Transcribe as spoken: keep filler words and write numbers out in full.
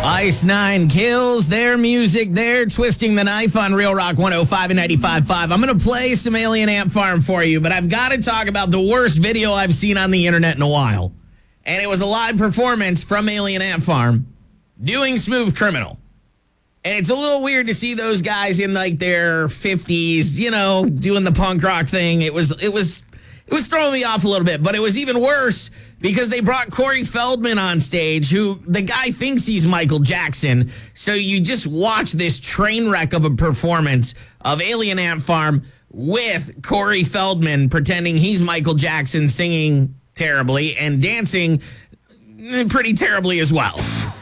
Ice Nine Kills, their music, they're twisting the knife on Real Rock one oh five and ninety-five point five. I'm going to play some Alien Ant Farm for you, but I've got to talk about the worst video I've seen on the internet in a while. And it was a live performance from Alien Ant Farm doing Smooth Criminal. And it's a little weird to see those guys in like their fifties, you know, doing the punk rock thing. It was, it was, it was throwing me off a little bit, but it was even worse because they brought Corey Feldman on stage, who the guy thinks he's Michael Jackson. So you just watch this train wreck of a performance of Alien Ant Farm with Corey Feldman pretending he's Michael Jackson, singing terribly and dancing pretty terribly as well.